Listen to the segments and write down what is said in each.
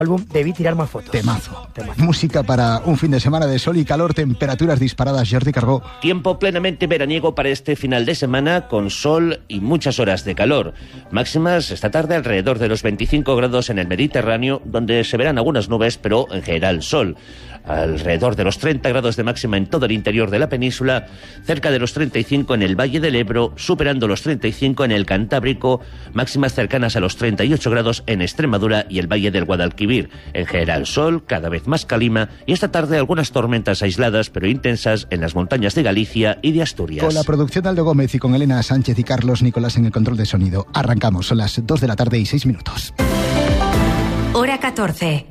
álbum Debí tirar más fotos. Temazo. Música para un fin de semana de sol y calor, temperaturas disparadas. Jordi Carbó. Tiempo plenamente veraniego para este final de semana, con sol y muchas horas de calor. Máximas esta tarde alrededor de los 25 grados en el Mediterráneo, donde se verán algunas nubes, pero en general sol. Alrededor de los 30 grados de máxima en todo el interior de la península, cerca de los 35 en el Valle del Ebro, superando los 35 en el Cantábrico, máximas cercanas a los 38 grados en Extremadura y el Valle del Guadalquivir. En general sol, cada vez más calima, y esta tarde algunas tormentas aisladas pero intensas en las montañas de Galicia y de Asturias. Con la producción de Aldo Gómez y con Elena Sánchez y Carlos Nicolás en el control de sonido. Arrancamos, son las 2 de la tarde y 6 minutos. Hora 14.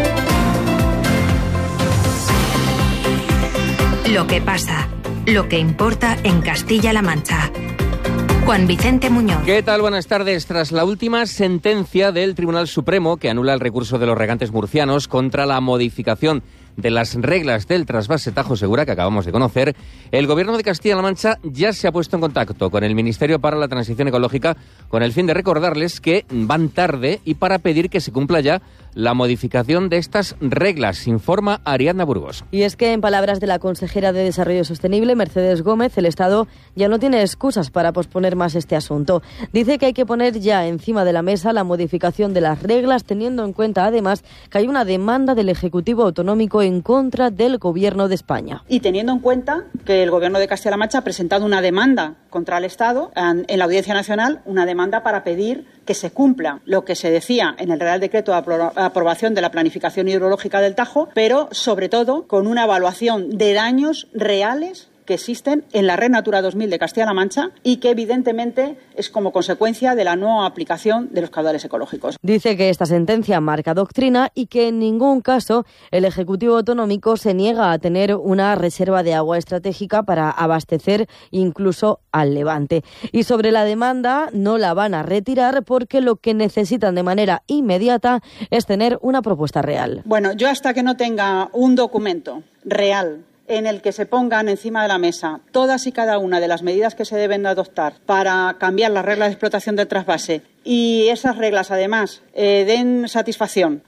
Lo que pasa, lo que importa en Castilla-La Mancha. Juan Vicente Muñoz. ¿Qué tal? Buenas tardes. Tras la última sentencia del Tribunal Supremo que anula el recurso de los regantes murcianos contra la modificación de las reglas del trasvase Tajo Segura que acabamos de conocer, el Gobierno de Castilla-La Mancha ya se ha puesto en contacto con el Ministerio para la Transición Ecológica con el fin de recordarles que van tarde y para pedir que se cumpla ya la modificación de estas reglas, informa Ariadna Burgos. Y es que, en palabras de la consejera de Desarrollo Sostenible, Mercedes Gómez, el Estado ya no tiene excusas para posponer más este asunto. Dice que hay que poner ya encima de la mesa la modificación de las reglas, teniendo en cuenta, además, que hay una demanda del Ejecutivo Autonómico en contra del Gobierno de España. Y teniendo en cuenta que el Gobierno de Castilla-La Mancha ha presentado una demanda contra el Estado en la Audiencia Nacional, una demanda para pedir que se cumpla lo que se decía en el Real Decreto de aprobación de la planificación hidrológica del Tajo, pero sobre todo con una evaluación de daños reales que existen en la Red Natura 2000 de Castilla-La Mancha y que evidentemente es como consecuencia de la no aplicación de los caudales ecológicos. Dice que esta sentencia marca doctrina y que en ningún caso el Ejecutivo Autonómico se niega a tener una reserva de agua estratégica para abastecer incluso al Levante. Y sobre la demanda no la van a retirar porque lo que necesitan de manera inmediata es tener una propuesta real. Bueno, yo hasta que no tenga un documento real en el que se pongan encima de la mesa todas y cada una de las medidas que se deben adoptar para cambiar las reglas de explotación del trasvase y esas reglas, además, den satisfacción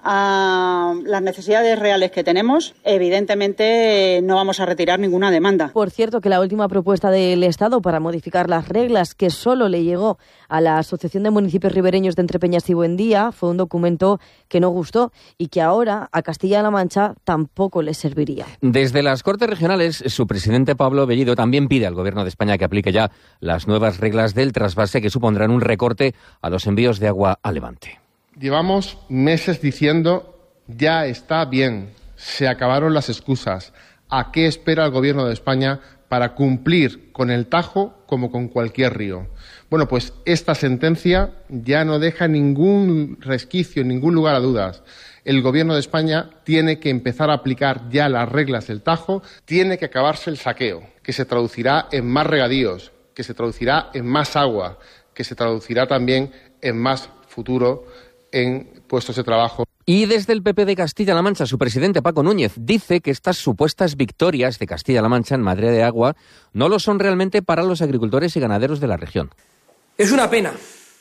a las necesidades reales que tenemos, evidentemente no vamos a retirar ninguna demanda. Por cierto, que la última propuesta del Estado para modificar las reglas, que solo le llegó a la Asociación de Municipios Ribereños de Entrepeñas y Buendía, fue un documento que no gustó y que ahora a Castilla-La Mancha tampoco le serviría. Desde las Cortes Regionales, su presidente Pablo Bellido también pide al Gobierno de España que aplique ya las nuevas reglas del trasvase que supondrán un recorte a los envíos de agua a Levante. Llevamos meses diciendo ya está bien, se acabaron las excusas. ¿A qué espera el Gobierno de España para cumplir con el Tajo como con cualquier río? Bueno, pues esta sentencia ya no deja ningún resquicio, ningún lugar a dudas. El Gobierno de España tiene que empezar a aplicar ya las reglas del Tajo, tiene que acabarse el saqueo, que se traducirá en más regadíos, que se traducirá en más agua, que se traducirá también en más futuro en puestos de trabajo. Y desde el PP de Castilla-La Mancha, su presidente Paco Núñez dice que estas supuestas victorias de Castilla-La Mancha en materia de agua no lo son realmente para los agricultores y ganaderos de la región. Es una pena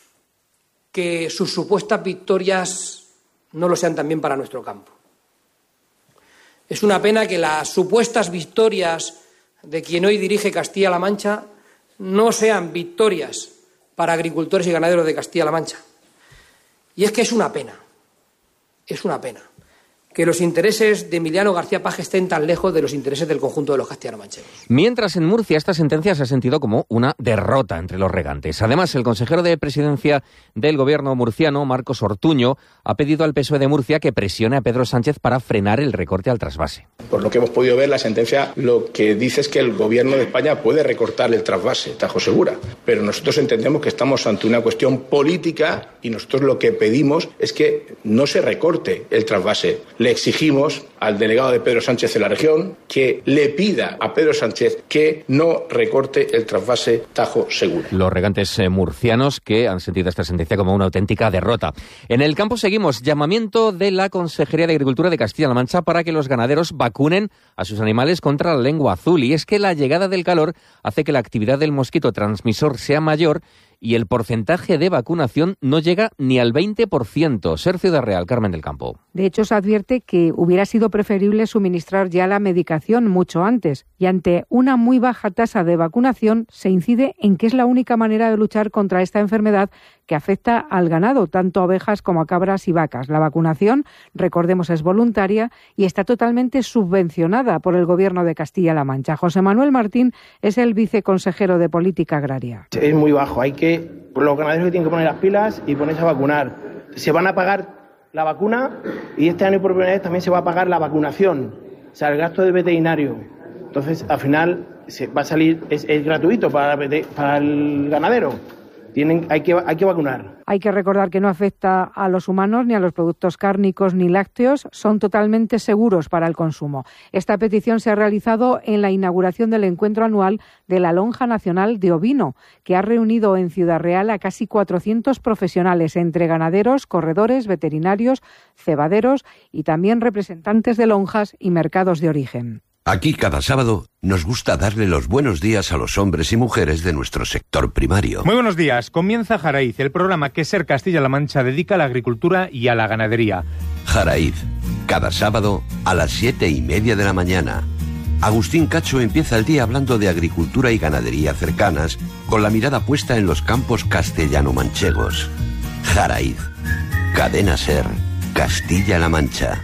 que sus supuestas victorias no lo sean también para nuestro campo. Es una pena que las supuestas victorias de quien hoy dirige Castilla-La Mancha no sean victorias para agricultores y ganaderos de Castilla-La Mancha. Y es que es una pena que los intereses de Emiliano García Paje estén tan lejos de los intereses del conjunto de los castellano-mancheros. Mientras en Murcia esta sentencia se ha sentido como una derrota entre los regantes. Además, el consejero de Presidencia del Gobierno murciano, Marcos Ortuño, ha pedido al PSOE de Murcia que presione a Pedro Sánchez para frenar el recorte al trasvase. Por lo que hemos podido ver, la sentencia lo que dice es que el Gobierno de España puede recortar el trasvase Tajo Segura, pero nosotros entendemos que estamos ante una cuestión política y nosotros lo que pedimos es que no se recorte el trasvase. Le exigimos al delegado de Pedro Sánchez en la región que le pida a Pedro Sánchez que no recorte el trasvase Tajo Segura. Los regantes murcianos que han sentido esta sentencia como una auténtica derrota. En el campo seguimos. Llamamiento de la Consejería de Agricultura de Castilla-La Mancha para que los ganaderos vacunen a sus animales contra la lengua azul. Y es que la llegada del calor hace que la actividad del mosquito transmisor sea mayor y el porcentaje de vacunación no llega ni al 20%. Ser Ciudad Real, Carmen del Campo. De hecho, se advierte que hubiera sido preferible suministrar ya la medicación mucho antes, y ante una muy baja tasa de vacunación se incide en que es la única manera de luchar contra esta enfermedad que afecta al ganado, tanto a ovejas como a cabras y vacas. La vacunación, recordemos, es voluntaria y está totalmente subvencionada por el Gobierno de Castilla-La Mancha. José Manuel Martín es el viceconsejero de Política Agraria. Es muy bajo. Los ganaderos que tienen que poner las pilas y ponerse a vacunar. Se van a pagar la vacuna y este año por primera vez también se va a pagar la vacunación, o sea, el gasto del veterinario. Entonces, al final, va a salir, es gratuito para el ganadero. Hay que vacunar. Hay que recordar que no afecta a los humanos ni a los productos cárnicos ni lácteos, son totalmente seguros para el consumo. Esta petición se ha realizado en la inauguración del encuentro anual de la Lonja Nacional de Ovino, que ha reunido en Ciudad Real a casi 400 profesionales, entre ganaderos, corredores, veterinarios, cebaderos y también representantes de lonjas y mercados de origen. Aquí cada sábado nos gusta darle los buenos días a los hombres y mujeres de nuestro sector primario. Muy buenos días. Comienza Jaraiz, el programa que SER Castilla-La Mancha dedica a la agricultura y a la ganadería. Jaraiz, cada sábado a las 7:30 de la mañana. Agustín Cacho empieza el día hablando de agricultura y ganadería cercanas, con la mirada puesta en los campos castellano-manchegos. Jaraiz, Cadena SER, Castilla-La Mancha.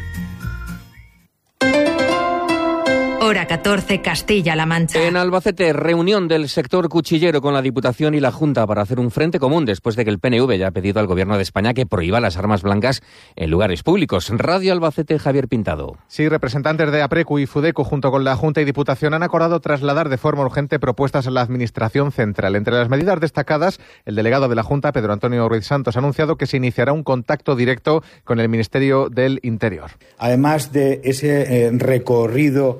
Hora 14, Castilla-La Mancha. En Albacete, reunión del sector cuchillero con la Diputación y la Junta para hacer un frente común después de que el PNV ya ha pedido al Gobierno de España que prohíba las armas blancas en lugares públicos. Radio Albacete, Javier Pintado. Sí, representantes de APRECU y FUDECO junto con la Junta y Diputación han acordado trasladar de forma urgente propuestas a la Administración Central. Entre las medidas destacadas, el delegado de la Junta, Pedro Antonio Ruiz Santos, ha anunciado que se iniciará un contacto directo con el Ministerio del Interior. Además de ese recorrido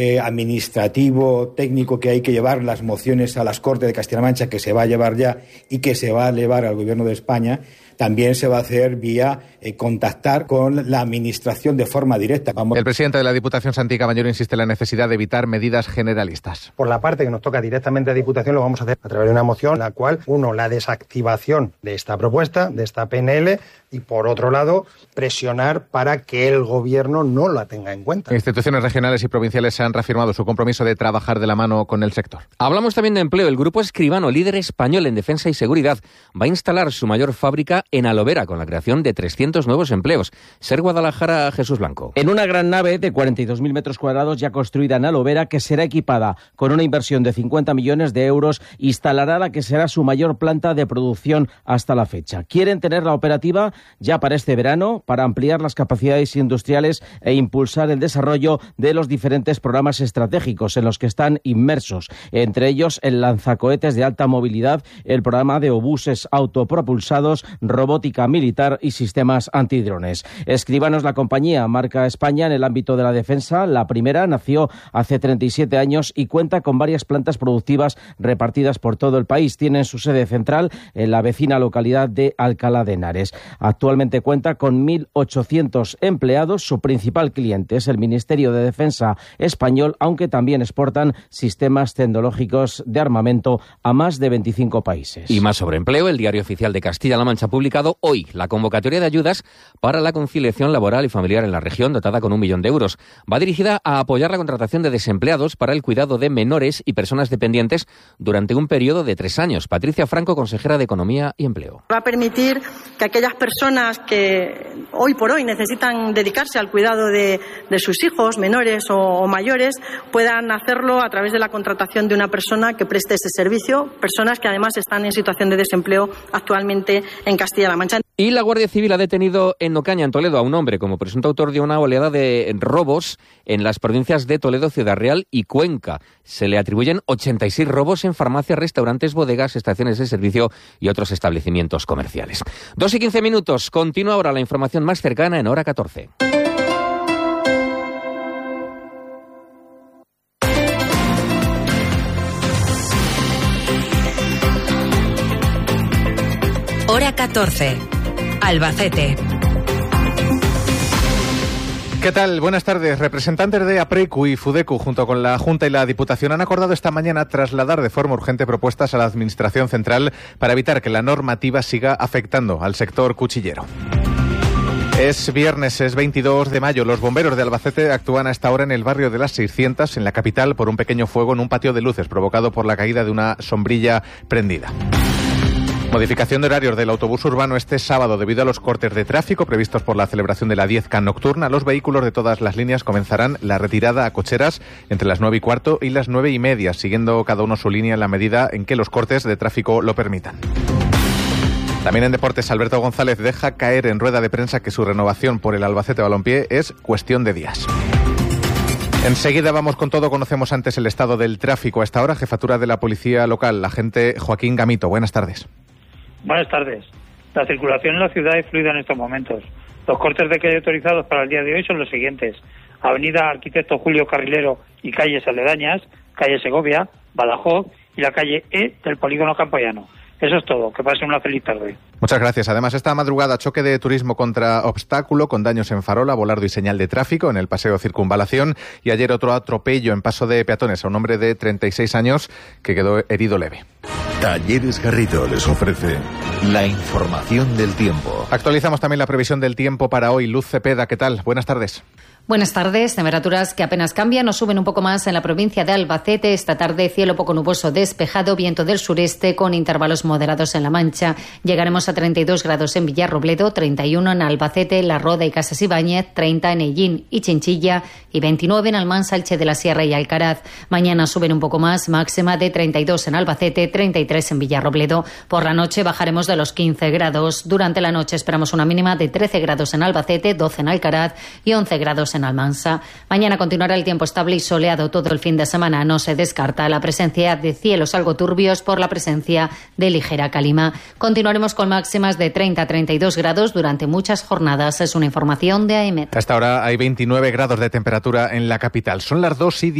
administrativo, técnico que hay que llevar las mociones a las Cortes de Castilla-La Mancha, que se va a llevar ya y que se va a llevar al Gobierno de España, también se va a hacer vía contactar con la Administración de forma directa. El presidente de la Diputación, Santi Caballero, insiste en la necesidad de evitar medidas generalistas. Por la parte que nos toca directamente a Diputación, lo vamos a hacer a través de una moción, la cual, la desactivación de esta propuesta, de esta PNL, y por otro lado, presionar para que el Gobierno no la tenga en cuenta. Instituciones regionales y provinciales han reafirmado su compromiso de trabajar de la mano con el sector. Hablamos también de empleo. El Grupo Escribano, líder español en defensa y seguridad, va a instalar su mayor fábrica en Alovera con la creación de 300 nuevos empleos. SER Guadalajara, Jesús Blanco. En una gran nave de 42.000 metros cuadrados ya construida en Alovera, que será equipada con una inversión de 50 millones de euros, instalará la que será su mayor planta de producción hasta la fecha. Quieren tenerla operativa ya para este verano, para ampliar las capacidades industriales e impulsar el desarrollo de los diferentes programas estratégicos en los que están inmersos, entre ellos el lanzacohetes de alta movilidad, el programa de obuses autopropulsados, robótica militar y sistemas antidrones. Escribano es la compañía marca España en el ámbito de la defensa. La primera nació hace 37 años y cuenta con varias plantas productivas repartidas por todo el país. Tienen su sede central en la vecina localidad de Alcalá de Henares. Actualmente cuenta con 1.800 empleados. Su principal cliente es el Ministerio de Defensa español, aunque también exportan sistemas tecnológicos de armamento a más de 25 países. Y más sobre empleo, el Diario Oficial de Castilla-La Mancha ha publicado hoy la convocatoria de ayudas para la conciliación laboral y familiar en la región, dotada con 1 millón de euros. Va dirigida a apoyar la contratación de desempleados para el cuidado de menores y personas dependientes durante un periodo de 3 años. Patricia Franco, consejera de Economía y Empleo. Va a permitir que aquellas personas que hoy por hoy necesitan dedicarse al cuidado de sus hijos, menores o mayores, puedan hacerlo a través de la contratación de una persona que preste ese servicio, personas que además están en situación de desempleo actualmente en Castilla-La Mancha. Y la Guardia Civil ha detenido en Ocaña, en Toledo, a un hombre como presunto autor de una oleada de robos en las provincias de Toledo, Ciudad Real y Cuenca. Se le atribuyen 86 robos en farmacias, restaurantes, bodegas, estaciones de servicio y otros establecimientos comerciales. 2:15. Continúa ahora la información más cercana en Hora 14. Hora 14. Albacete. ¿Qué tal? Buenas tardes. Representantes de APRECU y FUDECU, junto con la Junta y la Diputación, han acordado esta mañana trasladar de forma urgente propuestas a la Administración Central para evitar que la normativa siga afectando al sector cuchillero. Es viernes, es 22 de mayo. Los bomberos de Albacete actúan a esta hora en el barrio de Las 600, en la capital, por un pequeño fuego en un patio de luces provocado por la caída de una sombrilla prendida. Modificación de horarios del autobús urbano este sábado debido a los cortes de tráfico previstos por la celebración de la 10K nocturna. Los vehículos de todas las líneas comenzarán la retirada a cocheras entre las 9:15 y las 9:30, siguiendo cada uno su línea en la medida en que los cortes de tráfico lo permitan. También en deportes, Alberto González deja caer en rueda de prensa que su renovación por el Albacete Balompié es cuestión de días. Enseguida vamos con todo. Conocemos antes el estado del tráfico. A esta hora, jefatura de la policía local, la agente Joaquín Gamito. Buenas tardes. Buenas tardes. La circulación en la ciudad es fluida en estos momentos. Los cortes de calle autorizados para el día de hoy son los siguientes: Avenida Arquitecto Julio Carrilero y calles aledañas, calle Segovia, Badajoz y la calle E del Polígono Campoyano. Eso es todo. Que pasen una feliz tarde. Muchas gracias. Además, esta madrugada, choque de turismo contra obstáculo con daños en farola, volardo y señal de tráfico en el Paseo Circunvalación. Y ayer otro atropello en paso de peatones a un hombre de 36 años que quedó herido leve. Talleres Garrido les ofrece la información del tiempo. Actualizamos también la previsión del tiempo para hoy. Luz Cepeda, ¿qué tal? Buenas tardes. Buenas tardes. Temperaturas que apenas cambian o suben un poco más en la provincia de Albacete. Esta tarde cielo poco nuboso despejado, viento del sureste con intervalos moderados en La Mancha. Llegaremos a 32 grados en Villarrobledo, 31 en Albacete, La Roda y Casas Ibáñez, 30 en Ellín y Chinchilla y 29 en Almansa, Elche de la Sierra y Alcaraz. Mañana suben un poco más, máxima de 32 en Albacete, 33 en Villarrobledo. Por la noche bajaremos de los 15 grados. Durante la noche esperamos una mínima de 13 grados en Albacete, 12 en Alcaraz y 11 grados en Almansa. Mañana continuará el tiempo estable y soleado todo el fin de semana. No se descarta la presencia de cielos algo turbios por la presencia de ligera calima. Continuaremos con máximas de 30 a 32 grados durante muchas jornadas. Es una información de AEMET. Hasta ahora hay 29 grados de temperatura en la capital. Son las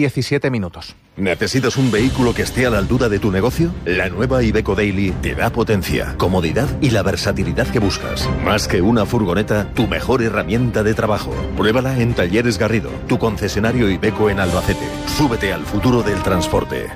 2:17. ¿Necesitas un vehículo que esté a la altura de tu negocio? La nueva Iveco Daily te da potencia, comodidad y la versatilidad que buscas. Más que una furgoneta, tu mejor herramienta de trabajo. Pruébala en Talleres Garrido, tu concesionario Iveco en Albacete. Súbete al futuro del transporte.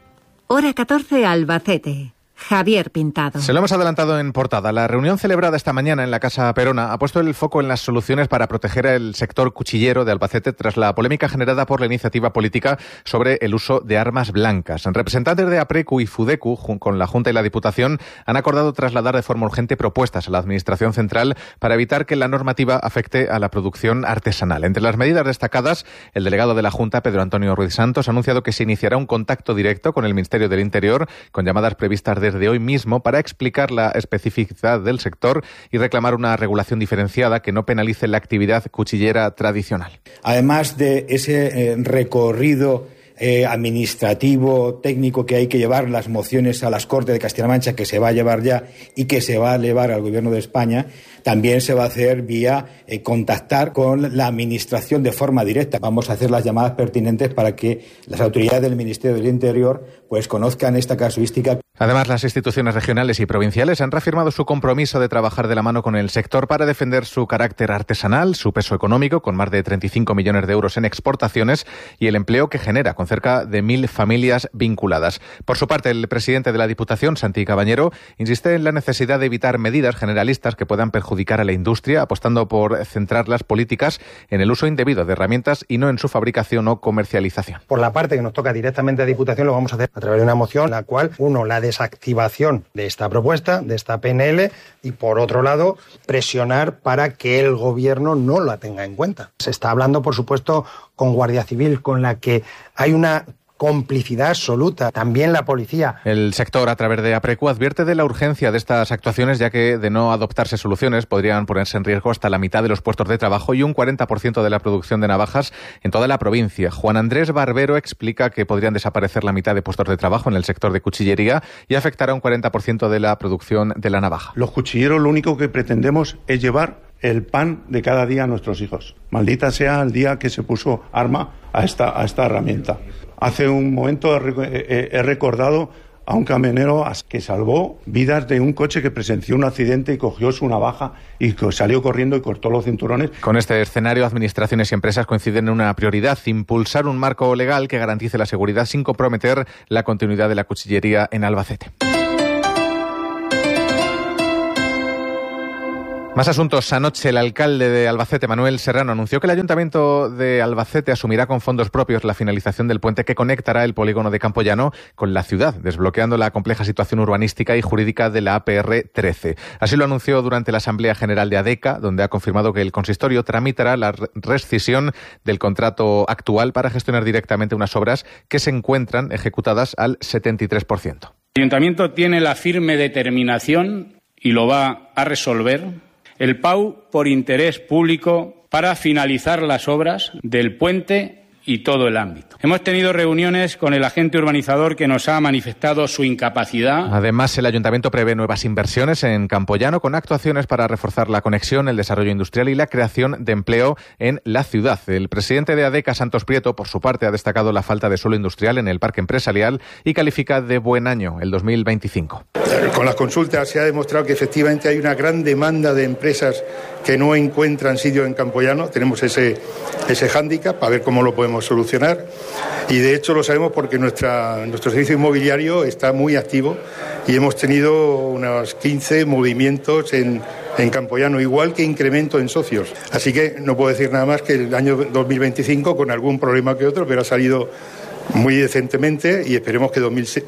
Hora 14, Albacete. Javier Pintado. Se lo hemos adelantado en portada. La reunión celebrada esta mañana en la Casa Perona ha puesto el foco en las soluciones para proteger el sector cuchillero de Albacete tras la polémica generada por la iniciativa política sobre el uso de armas blancas. Representantes de APRECU y FUDECU, con la Junta y la Diputación, han acordado trasladar de forma urgente propuestas a la Administración Central para evitar que la normativa afecte a la producción artesanal. Entre las medidas destacadas, el delegado de la Junta, Pedro Antonio Ruiz Santos, ha anunciado que se iniciará un contacto directo con el Ministerio del Interior, con llamadas previstas desde hoy mismo, para explicar la especificidad del sector y reclamar una regulación diferenciada que no penalice la actividad cuchillera tradicional. Además de ese recorrido administrativo, técnico que hay que llevar las mociones a las Cortes de Castilla-La Mancha, que se va a llevar ya y que se va a elevar al Gobierno de España, también se va a hacer vía contactar con la Administración de forma directa. Vamos a hacer las llamadas pertinentes para que las autoridades del Ministerio del Interior pues conozcan esta casuística. Además, las instituciones regionales y provinciales han reafirmado su compromiso de trabajar de la mano con el sector para defender su carácter artesanal, su peso económico, con más de 35 millones de euros en exportaciones, y el empleo que genera, con cerca de 1.000 familias vinculadas. Por su parte, el presidente de la Diputación, Santi Cabañero, insiste en la necesidad de evitar medidas generalistas que puedan perjudicar a la industria, apostando por centrar las políticas en el uso indebido de herramientas y no en su fabricación o comercialización. Por la parte que nos toca directamente a Diputación, lo vamos a hacer a través de una moción, la cual, la desactivación de esta propuesta, de esta PNL, y por otro lado, presionar para que el Gobierno no la tenga en cuenta. Se está hablando, por supuesto, con Guardia Civil, con la que hay una complicidad absoluta, también la policía. El sector, a través de APRECU, advierte de la urgencia de estas actuaciones, ya que de no adoptarse soluciones podrían ponerse en riesgo hasta la mitad de los puestos de trabajo y un 40% de la producción de navajas en toda la provincia. Juan Andrés Barbero explica que podrían desaparecer la mitad de puestos de trabajo en el sector de cuchillería y afectará un 40% de la producción de la navaja. Los cuchilleros lo único que pretendemos es llevar el pan de cada día a nuestros hijos. Maldita sea el día que se puso arma a esta herramienta. Hace un momento he recordado a un camionero que salvó vidas de un coche que presenció un accidente y cogió su navaja y salió corriendo y cortó los cinturones. Con este escenario, administraciones y empresas coinciden en una prioridad: impulsar un marco legal que garantice la seguridad sin comprometer la continuidad de la cuchillería en Albacete. Más asuntos. Anoche el alcalde de Albacete, Manuel Serrano, anunció que el Ayuntamiento de Albacete asumirá con fondos propios la finalización del puente que conectará el polígono de Campoyano con la ciudad, desbloqueando la compleja situación urbanística y jurídica de la APR 13. Así lo anunció durante la Asamblea General de ADECA, donde ha confirmado que el consistorio tramitará la rescisión del contrato actual para gestionar directamente unas obras que se encuentran ejecutadas al 73%. El Ayuntamiento tiene la firme determinación, y lo va a resolver, el PAU por interés público para finalizar las obras del puente y todo el ámbito. Hemos tenido reuniones con el agente urbanizador que nos ha manifestado su incapacidad. Además, el Ayuntamiento prevé nuevas inversiones en Campoyano con actuaciones para reforzar la conexión, el desarrollo industrial y la creación de empleo en la ciudad. El presidente de ADECA, Santos Prieto, por su parte, ha destacado la falta de suelo industrial en el parque empresarial y califica de buen año el 2025. Con las consultas se ha demostrado que efectivamente hay una gran demanda de empresas que no encuentran sitio en Campoyano. Tenemos ese hándicap, a ver cómo lo podemos solucionar, y de hecho lo sabemos porque nuestro servicio inmobiliario está muy activo y hemos tenido unos 15 movimientos en Campoyano, igual que incremento en socios. Así que no puedo decir nada más que el año 2025 con algún problema que otro, pero ha salido muy decentemente y esperemos que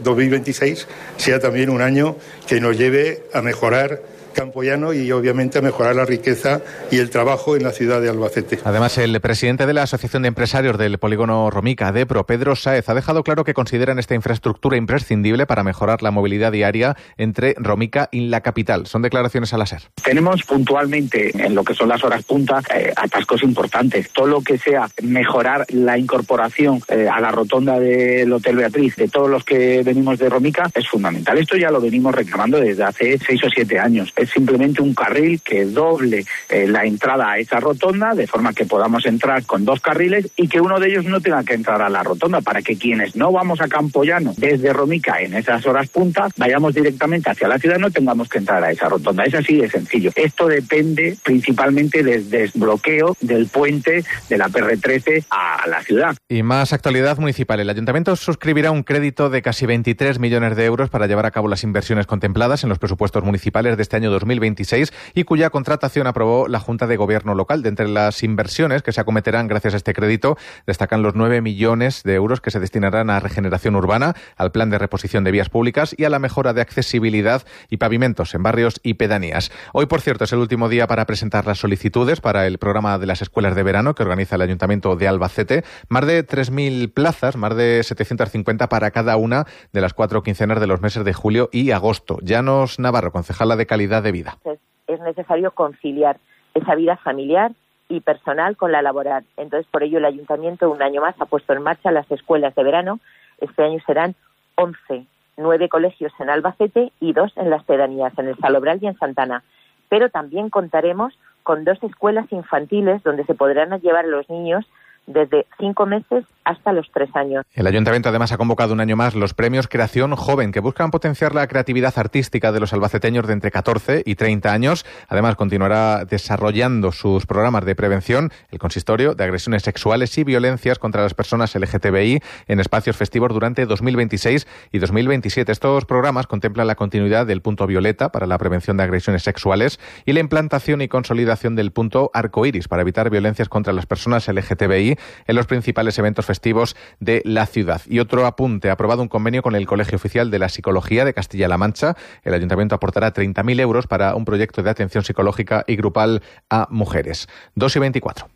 2026 sea también un año que nos lleve a mejorar Campoyano y obviamente a mejorar la riqueza y el trabajo en la ciudad de Albacete. Además, el presidente de la Asociación de Empresarios del Polígono Romica, ADEPRO, Pedro Sáez, ha dejado claro que consideran esta infraestructura imprescindible para mejorar la movilidad diaria entre Romica y la capital. Son declaraciones a la SER. Tenemos puntualmente, en lo que son las horas punta, atascos importantes. Todo lo que sea mejorar la incorporación a la rotonda del Hotel Beatriz de todos los que venimos de Romica es fundamental. Esto ya lo venimos reclamando desde hace 6 o 7 años. Es simplemente un carril que doble la entrada a esa rotonda, de forma que podamos entrar con 2 carriles y que uno de ellos no tenga que entrar a la rotonda, para que quienes no vamos a Campoyano desde Romica en esas horas punta, vayamos directamente hacia la ciudad, no tengamos que entrar a esa rotonda. Es así de sencillo. Esto depende principalmente del desbloqueo del puente de la PR13 a la ciudad. Y más actualidad municipal. El Ayuntamiento suscribirá un crédito de casi 23 millones de euros para llevar a cabo las inversiones contempladas en los presupuestos municipales de este año 2026 y cuya contratación aprobó la Junta de Gobierno local. De entre las inversiones que se acometerán gracias a este crédito, destacan los 9 millones de euros que se destinarán a regeneración urbana, al plan de reposición de vías públicas y a la mejora de accesibilidad y pavimentos en barrios y pedanías. Hoy, por cierto, es el último día para presentar las solicitudes para el programa de las escuelas de verano que organiza el Ayuntamiento de Albacete. Más de 3.000 plazas, más de 750 para cada una de las 4 quincenas de los meses de julio y agosto. Llanos Navarro, concejala de Calidad de Vida. Es necesario conciliar esa vida familiar y personal con la laboral. Entonces, por ello, el Ayuntamiento un año más ha puesto en marcha las escuelas de verano. Este año serán 11, 9 colegios en Albacete y 2 en las pedanías, en el Salobral y en Santana. Pero también contaremos con 2 escuelas infantiles donde se podrán llevar a los niños desde 5 meses hasta los 3 años. El Ayuntamiento además ha convocado un año más los premios Creación Joven, que buscan potenciar la creatividad artística de los albaceteños de entre 14 y 30 años. Además, continuará desarrollando sus programas de prevención, el consistorio de agresiones sexuales y violencias contra las personas LGTBI en espacios festivos durante 2026 y 2027. Estos programas contemplan la continuidad del punto violeta para la prevención de agresiones sexuales y la implantación y consolidación del punto arcoíris para evitar violencias contra las personas LGTBI en los principales eventos festivos de la ciudad. Y otro apunte, ha aprobado un convenio con el Colegio Oficial de la Psicología de Castilla-La Mancha. El Ayuntamiento aportará 30.000 euros para un proyecto de atención psicológica y grupal a mujeres. 2:24.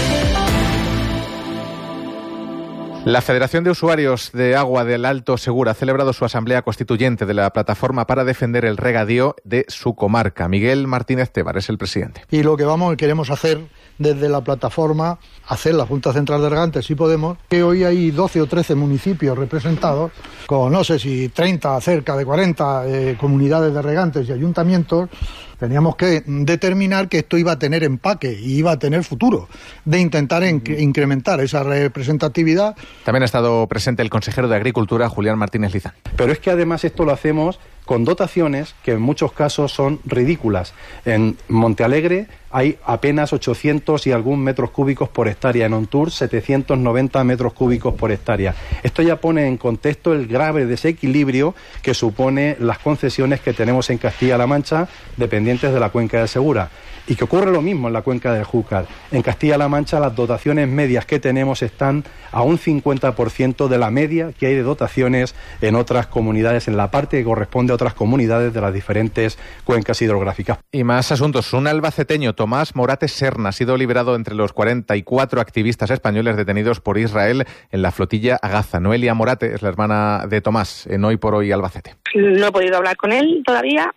La Federación de Usuarios de Agua del Alto Segura ha celebrado su asamblea constituyente de la plataforma para defender el regadío de su comarca. Miguel Martínez Tebar es el presidente. Y lo que queremos hacer desde la plataforma hacer la Junta Central de Regantes, si podemos, que hoy hay 12 o 13 municipios representados, con no sé si 30, cerca de 40 comunidades de regantes y ayuntamientos. Teníamos que determinar que esto iba a tener empaque y iba a tener futuro, de intentar incrementar esa representatividad. También ha estado presente el consejero de Agricultura, Julián Martínez Lizán. Pero es que además esto lo hacemos con dotaciones que en muchos casos son ridículas. En Montealegre hay apenas 800 y algún metros cúbicos por hectárea, en Ontour 790 metros cúbicos por hectárea. Esto ya pone en contexto el grave desequilibrio que supone las concesiones que tenemos en Castilla-La Mancha dependientes de la cuenca del Segura. Y que ocurre lo mismo en la cuenca del Júcar. En Castilla-La Mancha las dotaciones medias que tenemos están a un 50% de la media que hay de dotaciones en otras comunidades, en la parte que corresponde a otras comunidades de las diferentes cuencas hidrográficas. Y más asuntos. Un albaceteño, Tomás Morates Serna, ha sido liberado entre los 44 activistas españoles detenidos por Israel en la flotilla a Gaza. Noelia Morate es la hermana de Tomás, en Hoy por Hoy Albacete. No he podido hablar con él todavía.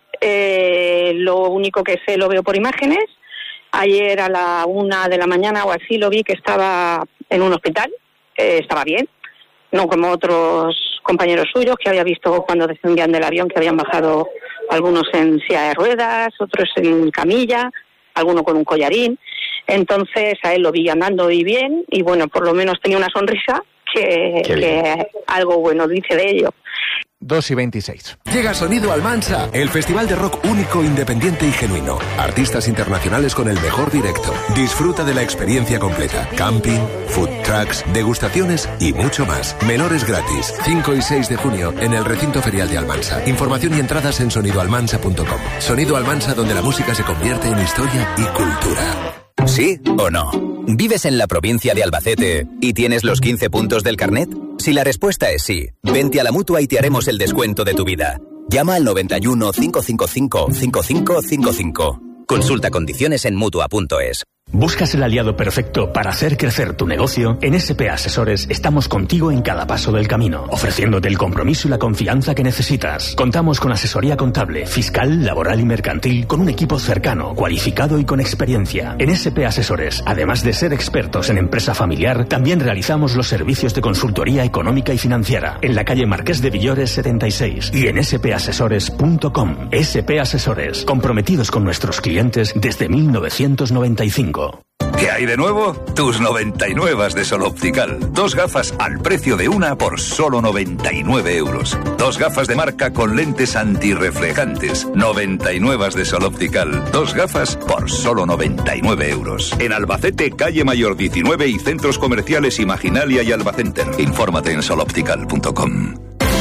Lo único que sé lo veo por imágenes. Ayer a la 1 de la mañana o así lo vi que estaba en un hospital. Estaba bien, no como otros compañeros suyos que había visto cuando descendían del avión, que habían bajado algunos en silla de ruedas, otros en camilla, alguno con un collarín. Entonces a él lo vi andando y bien, y bueno, por lo menos tenía una sonrisa que algo bueno dice de ello. 2:26. Llega Sonido Almansa, el festival de rock único, independiente y genuino. Artistas internacionales con el mejor directo. Disfruta de la experiencia completa. Camping, food trucks, degustaciones y mucho más. Menores gratis. 5 y 6 de junio en el recinto ferial de Almansa. Información y entradas en sonidoalmansa.com. Sonido Almansa, donde la música se convierte en historia y cultura. ¿Sí o no? ¿Vives en la provincia de Albacete y tienes los 15 puntos del carnet? Si la respuesta es sí, vente a la Mutua y te haremos el descuento de tu vida. Llama al 91 555 5555. Consulta condiciones en Mutua.es. ¿Buscas el aliado perfecto para hacer crecer tu negocio? En SP Asesores estamos contigo en cada paso del camino, ofreciéndote el compromiso y la confianza que necesitas. Contamos con asesoría contable, fiscal, laboral y mercantil, con un equipo cercano, cualificado y con experiencia. En SP Asesores, además de ser expertos en empresa familiar, también realizamos los servicios de consultoría económica y financiera, en la calle Marqués de Villores 76 y en spasesores.com. SP Asesores, comprometidos con nuestros clientes desde 1995. ¿Qué hay de nuevo? Tus 99 de Sol Optical. 2 gafas al precio de una por solo 99 euros. 2 gafas de marca con lentes antirreflejantes. 99 de Sol Optical. 2 gafas por solo 99 euros. En Albacete, calle Mayor 19 y centros comerciales Imaginalia y Albacenter. Infórmate en soloptical.com.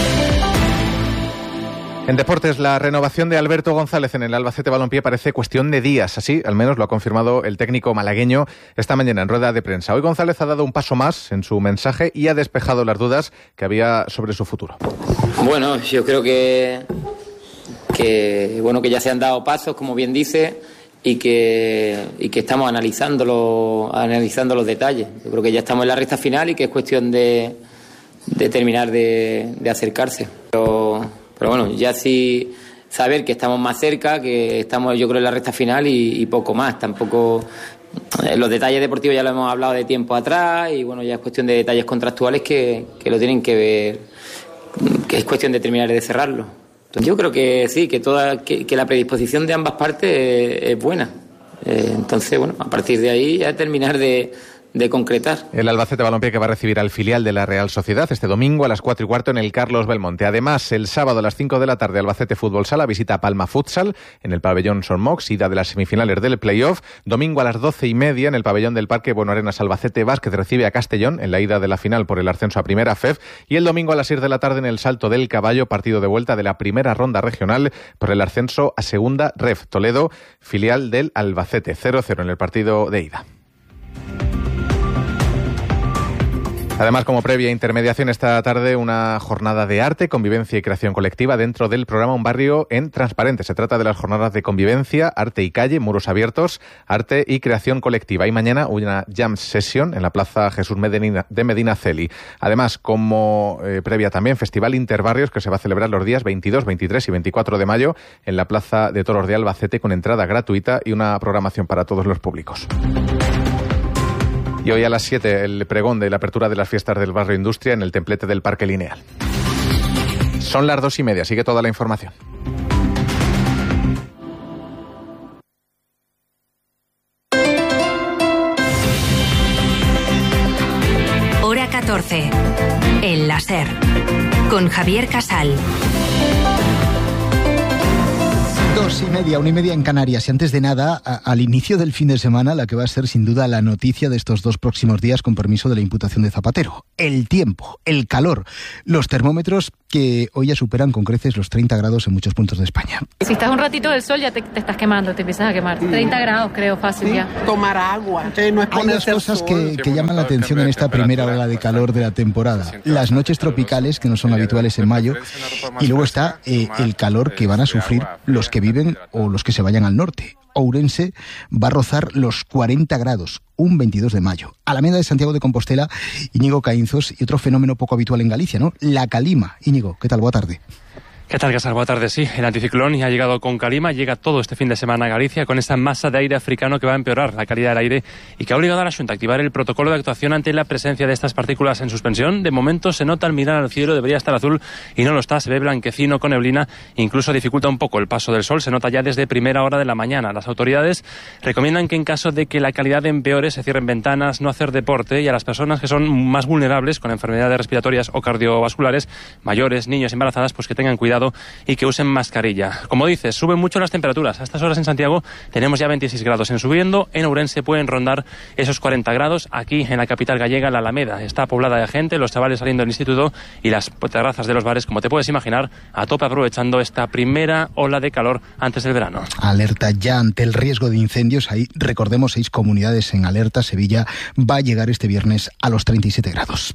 En deportes, la renovación de Alberto González en el Albacete Balompié parece cuestión de días. Así, al menos, lo ha confirmado el técnico malagueño esta mañana en rueda de prensa. Hoy González ha dado un paso más en su mensaje y ha despejado las dudas que había sobre su futuro. Bueno, yo creo que ya se han dado pasos, como bien dice, y que estamos analizando los detalles. Yo creo que ya estamos en la recta final y que es cuestión de terminar de acercarse. Pero bueno, ya sí saber que estamos más cerca, que estamos yo creo en la recta final y poco más. Tampoco los detalles deportivos ya lo hemos hablado de tiempo atrás y bueno, ya es cuestión de detalles contractuales que lo tienen que ver, que es cuestión de terminar de cerrarlo. Entonces, yo creo que sí, que la predisposición de ambas partes es buena. Entonces, bueno, a partir de ahí ya terminar de concretar. El Albacete Balompié que va a recibir al filial de la Real Sociedad este domingo a las 4:15 en el Carlos Belmonte. Además, el sábado a las 5 de la tarde, Albacete Fútbol Sala visita a Palma Futsal en el pabellón Son Mox, ida de las semifinales del playoff. Domingo a las 12:30 en el pabellón del Parque Bueno Arenas, Albacete Básquet recibe a Castellón en la ida de la final por el ascenso a Primera FEF. Y el domingo a las 6 de la tarde en el Salto del Caballo, partido de vuelta de la primera ronda regional por el ascenso a Segunda REF. Toledo, filial del Albacete, 0-0 en el partido de ida. Además, como previa intermediación esta tarde, una jornada de arte, convivencia y creación colectiva dentro del programa Un Barrio en Transparente. Se trata de las jornadas de convivencia, arte y calle, muros abiertos, arte y creación colectiva. Y mañana una jam session en la Plaza Jesús de Medinaceli. Además, como previa también, Festival Interbarrios que se va a celebrar los días 22, 23 y 24 de mayo en la Plaza de Toros de Albacete con entrada gratuita y una programación para todos los públicos. Y hoy a las 7 el pregón de la apertura de las fiestas del barrio Industria en el templete del Parque Lineal. Son las 2:30, sigue toda la información. Hora 14. El láser. Con Javier Casal. 2:30, 1:30 en Canarias. Y antes de nada, al inicio del fin de semana, la que va a ser sin duda la noticia de estos 2 próximos días, con permiso de la imputación de Zapatero. El tiempo, el calor, los termómetros que hoy ya superan con creces los 30 grados en muchos puntos de España. Si estás un ratito del sol ya te estás quemando, te empiezas a quemar. 30 grados creo, fácil ya. Tomar agua, no es Hay dos cosas que llaman la atención en esta primera ola de calor de la temporada. Las noches tropicales, que no son habituales en mayo, y luego está el calor que van a sufrir los que viven o los que se vayan al norte. Ourense va a rozar los 40 grados, un 22 de mayo. Alameda de Santiago de Compostela, Íñigo Caínzos, y otro fenómeno poco habitual en Galicia, ¿no? La calima. Íñigo, ¿qué tal? Buena tarde. ¿Qué tal, Casal? Buenas tardes. Sí, el anticiclón ya ha llegado con calima, llega todo este fin de semana a Galicia con esta masa de aire africano que va a empeorar la calidad del aire y que ha obligado a la Xunta a activar el protocolo de actuación ante la presencia de estas partículas en suspensión. De momento se nota al mirar al cielo, debería estar azul y no lo está, se ve blanquecino con neblina, incluso dificulta un poco el paso del sol, se nota ya desde primera hora de la mañana. Las autoridades recomiendan que en caso de que la calidad empeore se cierren ventanas, no hacer deporte, y a las personas que son más vulnerables con enfermedades respiratorias o cardiovasculares, mayores, niños, embarazadas, pues que tengan cuidado y que usen mascarilla. Como dices, suben mucho las temperaturas. A estas horas en Santiago tenemos ya 26 grados en subiendo. En Ourense pueden rondar esos 40 grados. Aquí en la capital gallega, la Alameda está poblada de gente, los chavales saliendo del instituto y las terrazas de los bares, como te puedes imaginar, a tope aprovechando esta primera ola de calor antes del verano. Alerta ya ante el riesgo de incendios. Ahí, recordemos, 6 comunidades en alerta. Sevilla va a llegar este viernes a los 37 grados.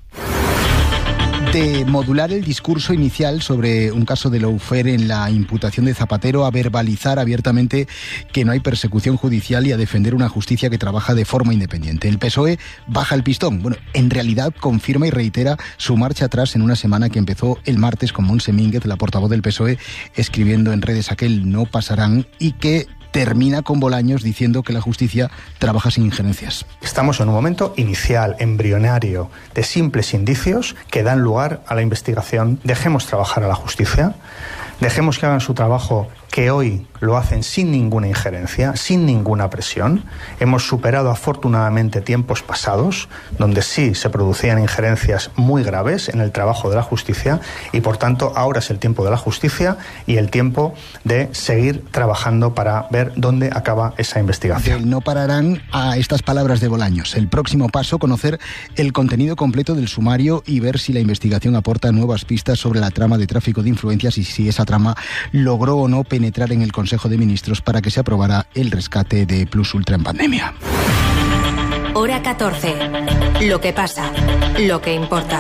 De modular el discurso inicial sobre un caso de lawfare en la imputación de Zapatero a verbalizar abiertamente que no hay persecución judicial y a defender una justicia que trabaja de forma independiente. El PSOE baja el pistón. Bueno, en realidad confirma y reitera su marcha atrás en una semana que empezó el martes con Montse Mínguez, la portavoz del PSOE, escribiendo en redes aquel no pasarán, y que termina con Bolaños diciendo que la justicia trabaja sin injerencias. Estamos en un momento inicial, embrionario, de simples indicios que dan lugar a la investigación. Dejemos trabajar a la justicia, dejemos que hagan su trabajo, que hoy lo hacen sin ninguna injerencia, sin ninguna presión. Hemos superado afortunadamente tiempos pasados donde sí se producían injerencias muy graves en el trabajo de la justicia y por tanto ahora es el tiempo de la justicia y el tiempo de seguir trabajando para ver dónde acaba esa investigación. No pararán a estas palabras de Bolaños. El próximo paso, conocer el contenido completo del sumario y ver si la investigación aporta nuevas pistas sobre la trama de tráfico de influencias y si esa trama logró o no penetrar en el Consejo de Ministros para que se aprobara el rescate de Plus Ultra en pandemia. Hora 14. Lo que pasa, lo que importa.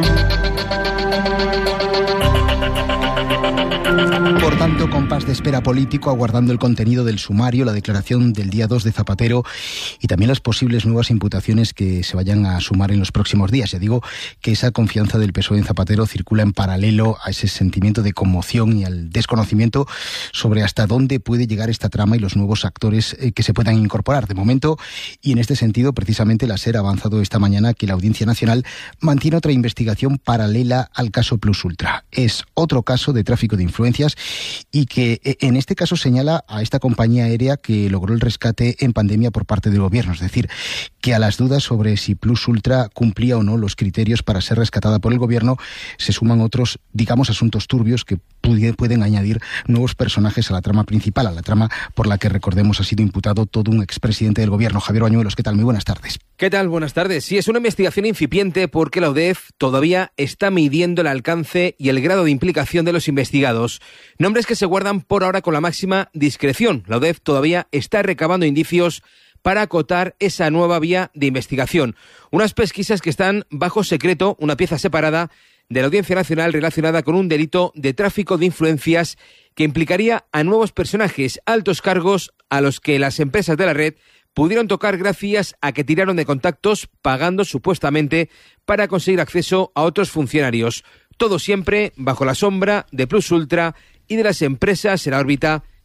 Por tanto, compás de espera político, aguardando el contenido del sumario, la declaración del día 2 de Zapatero y también las posibles nuevas imputaciones que se vayan a sumar en los próximos días. Ya digo que esa confianza del PSOE en Zapatero circula en paralelo a ese sentimiento de conmoción y al desconocimiento sobre hasta dónde puede llegar esta trama y los nuevos actores que se puedan incorporar. De momento, y en este sentido, precisamente la SER ha avanzado esta mañana que la Audiencia Nacional mantiene otra investigación paralela al caso Plus Ultra. Es otro caso de tráfico de influencias y que en este caso señala a esta compañía aérea que logró el rescate en pandemia por parte del gobierno. Es decir, que a las dudas sobre si Plus Ultra cumplía o no los criterios para ser rescatada por el gobierno se suman otros, digamos, asuntos turbios que pueden añadir nuevos personajes a la trama principal, a la trama por la que, recordemos, ha sido imputado todo un expresidente del gobierno. Javier Bañuelos, ¿qué tal? Muy buenas tardes. ¿Qué tal? Buenas tardes. Sí, es una investigación incipiente porque la UDEF todavía está midiendo el alcance y el grado de implicación de los investigados. Nombres que se guardan por ahora con la máxima discreción. La UDEF todavía está recabando indicios para acotar esa nueva vía de investigación. Unas pesquisas que están bajo secreto, una pieza separada de la Audiencia Nacional relacionada con un delito de tráfico de influencias que implicaría a nuevos personajes, altos cargos a los que las empresas de la red pudieron tocar gracias a que tiraron de contactos pagando supuestamente para conseguir acceso a otros funcionarios. Todo siempre bajo la sombra de Plus Ultra y de las empresas en la órbita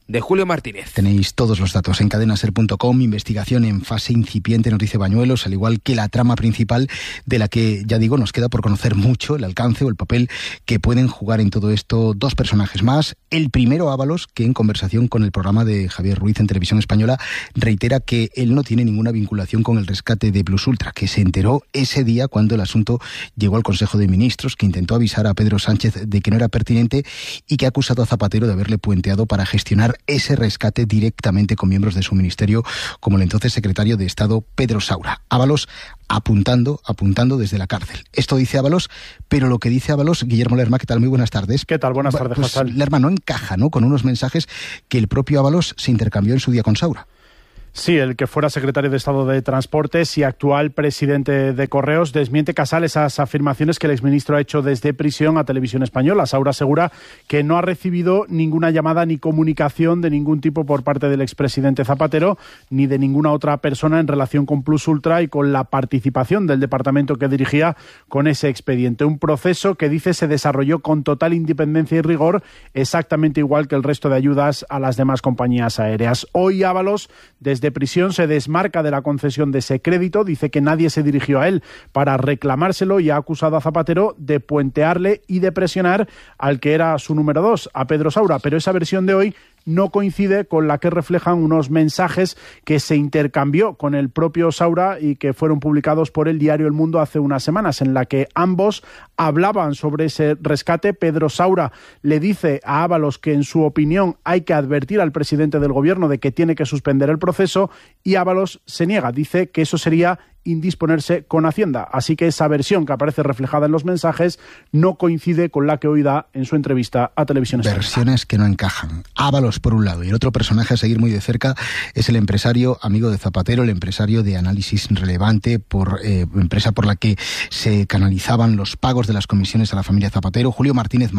de Julio Martínez. Tenéis todos los datos en cadenaser.com, investigación en fase incipiente, nos dice Bañuelos, al igual que la trama principal de la que, ya digo, nos queda por conocer mucho el alcance o el papel que pueden jugar en todo esto dos personajes más. El primero, Ábalos, que en conversación con el programa de Javier Ruiz en Televisión Española reitera que él no tiene ninguna vinculación con el rescate de Plus Ultra, que se enteró ese día cuando el asunto llegó al Consejo de Ministros, que intentó avisar a Pedro Sánchez de que no era pertinente y que ha acusado a Zapatero de haberle puenteado para gestionar ese rescate directamente con miembros de su ministerio, como el entonces secretario de Estado Pedro Saura. Ábalos apuntando desde la cárcel. Esto dice Ábalos, pero lo que dice Ábalos, Guillermo Lerma, ¿qué tal? Muy buenas tardes. ¿Qué tal? Buenas tardes, pues, José. Lerma, no encaja, ¿no?, con unos mensajes que el propio Ábalos se intercambió en su día con Saura. Sí, el que fuera secretario de Estado de Transportes y actual presidente de Correos desmiente Casal esas afirmaciones que el exministro ha hecho desde prisión a Televisión Española. Saura asegura que no ha recibido ninguna llamada ni comunicación de ningún tipo por parte del expresidente Zapatero ni de ninguna otra persona en relación con Plus Ultra y con la participación del departamento que dirigía con ese expediente. Un proceso que dice se desarrolló con total independencia y rigor, exactamente igual que el resto de ayudas a las demás compañías aéreas. Hoy Ábalos, desde prisión, se desmarca de la concesión de ese crédito, dice que nadie se dirigió a él para reclamárselo y ha acusado a Zapatero de puentearle y de presionar al que era su número 2, a Pedro Saura, pero esa versión de hoy no coincide con la que reflejan unos mensajes que se intercambió con el propio Saura y que fueron publicados por el diario El Mundo hace unas semanas, en la que ambos hablaban sobre ese rescate. Pedro Saura le dice a Ábalos que en su opinión hay que advertir al presidente del gobierno de que tiene que suspender el proceso y Ábalos se niega, dice que eso sería indisponerse con Hacienda. Así que esa versión que aparece reflejada en los mensajes no coincide con la que hoy da en su entrevista a Televisión Española. Versiones que no encajan. Ábalos por un lado, y el otro personaje a seguir muy de cerca es el empresario amigo de Zapatero, el empresario de Análisis Relevante, empresa por la que se canalizaban los pagos de las comisiones a la familia Zapatero, Julio Martínez,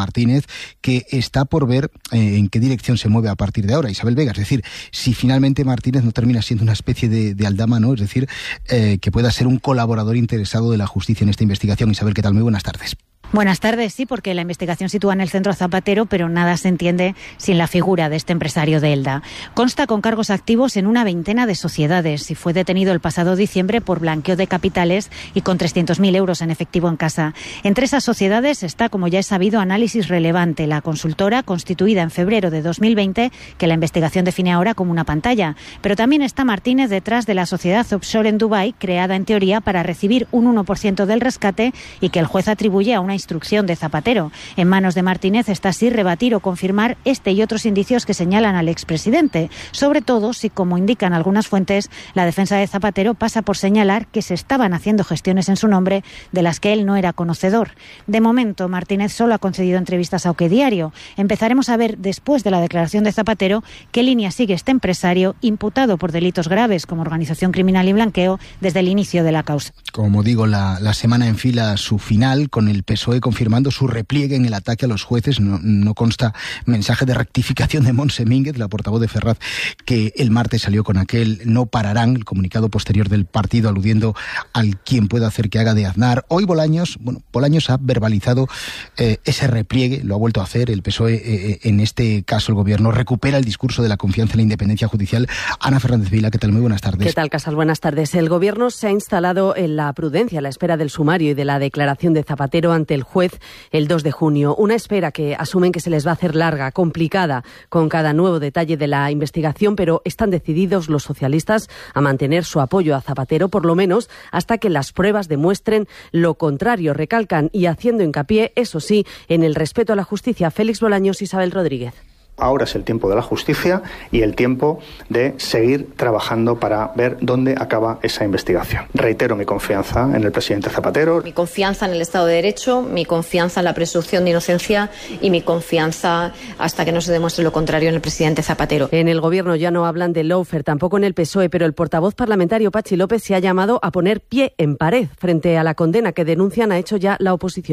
que está por ver en qué dirección se mueve a partir de ahora. Isabel Vega, es decir, si finalmente Martínez no termina siendo una especie de aldama, ¿no?, es decir, que pueda ser un colaborador interesado de la justicia en esta investigación. Isabel, ¿qué tal? Muy buenas tardes. Buenas tardes, sí, porque la investigación sitúa en el centro a Zapatero, pero nada se entiende sin la figura de este empresario de Elda. Consta con cargos activos en una veintena de sociedades y fue detenido el pasado diciembre por blanqueo de capitales y con 300.000 euros en efectivo en casa. Entre esas sociedades está, como ya es sabido, Análisis Relevante, la consultora constituida en febrero de 2020, que la investigación define ahora como una pantalla. Pero también está Martínez detrás de la sociedad offshore en Dubái, creada en teoría para recibir un 1% del rescate y que el juez atribuye a una instrucción de Zapatero. En manos de Martínez está así rebatir o confirmar este y otros indicios que señalan al expresidente, sobre todo si, como indican algunas fuentes, la defensa de Zapatero pasa por señalar que se estaban haciendo gestiones en su nombre de las que él no era conocedor. De momento, Martínez solo ha concedido entrevistas a OK Diario. Empezaremos a ver, después de la declaración de Zapatero, qué línea sigue este empresario imputado por delitos graves como organización criminal y blanqueo desde el inicio de la causa. Como digo, la semana enfila su final con el PSOE confirmando su repliegue en el ataque a los jueces. No consta mensaje de rectificación de Montse Mínguez, la portavoz de Ferraz, que el martes salió con aquel "no pararán", el comunicado posterior del partido aludiendo al quien pueda hacer que haga de Aznar. Hoy Bolaños ha verbalizado ese repliegue, lo ha vuelto a hacer el PSOE, en este caso el gobierno recupera el discurso de la confianza en la independencia judicial. Ana Fernández Vila, ¿qué tal? Muy buenas tardes. ¿Qué tal, Casal? Buenas tardes. El gobierno se ha instalado en la prudencia a la espera del sumario y de la declaración de Zapatero ante el juez el 2 de junio. Una espera que asumen que se les va a hacer larga, complicada, con cada nuevo detalle de la investigación, pero están decididos los socialistas a mantener su apoyo a Zapatero, por lo menos hasta que las pruebas demuestren lo contrario. Recalcan, y haciendo hincapié, eso sí, en el respeto a la justicia. Félix Bolaños, Isabel Rodríguez. Ahora es el tiempo de la justicia y el tiempo de seguir trabajando para ver dónde acaba esa investigación. Reitero mi confianza en el presidente Zapatero. Mi confianza en el Estado de Derecho, mi confianza en la presunción de inocencia y mi confianza, hasta que no se demuestre lo contrario, en el presidente Zapatero. En el gobierno ya no hablan de lawfare, tampoco en el PSOE, pero el portavoz parlamentario Patxi López se ha llamado a poner pie en pared frente a la condena que denuncian ha hecho ya la oposición.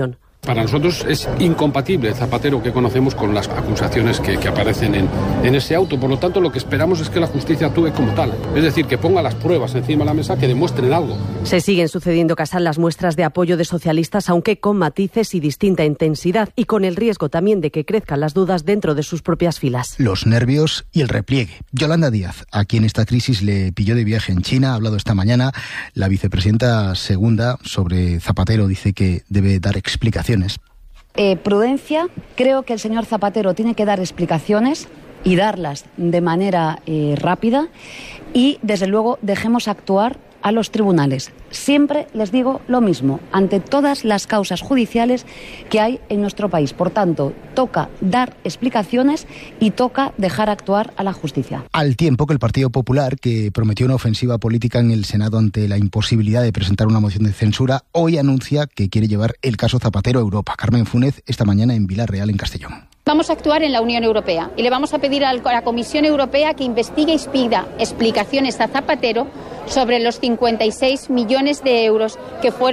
Para nosotros es incompatible el Zapatero que conocemos con las acusaciones que aparecen en ese auto. Por lo tanto, lo que esperamos es que la justicia actúe como tal. Es decir, que ponga las pruebas encima de la mesa que demuestren algo. Se siguen sucediendo, Casal, las muestras de apoyo de socialistas, aunque con matices y distinta intensidad, y con el riesgo también de que crezcan las dudas dentro de sus propias filas. Los nervios y el repliegue. Yolanda Díaz, a quien esta crisis le pilló de viaje en China, ha hablado esta mañana. La vicepresidenta segunda sobre Zapatero dice que debe dar explicaciones. Prudencia, creo que el señor Zapatero tiene que dar explicaciones y darlas de manera rápida y, desde luego, dejemos actuar a los tribunales. Siempre les digo lo mismo, ante todas las causas judiciales que hay en nuestro país. Por tanto, toca dar explicaciones y toca dejar actuar a la justicia. Al tiempo que el Partido Popular, que prometió una ofensiva política en el Senado ante la imposibilidad de presentar una moción de censura, hoy anuncia que quiere llevar el caso Zapatero a Europa. Carmen Funes, esta mañana en Villarreal, en Castellón. Vamos a actuar en la Unión Europea y le vamos a pedir a la Comisión Europea que investigue y pida explicaciones a Zapatero sobre los 56 millones de euros que fueron